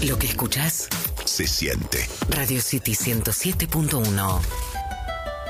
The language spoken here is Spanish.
Lo que escuchás se siente. Radio City 107.1.